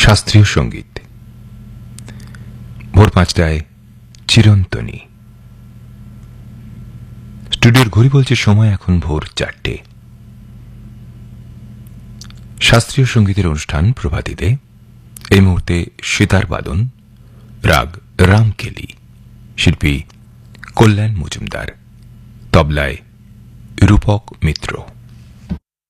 শাস্ত্রীয় সঙ্গীত। ভোর ৫টায় চিরন্তনী। স্টুডিওর ঘড়ি বলছে সময় এখন ভোর ৪টে। শাস্ত্রীয় সঙ্গীতের অনুষ্ঠান প্রভাতীতে এই মুহূর্তে সিতার বাদন, রাগ রামকেলি, শিল্পী কল্যাণ মজুমদার, তবলায় রূপক মিত্র।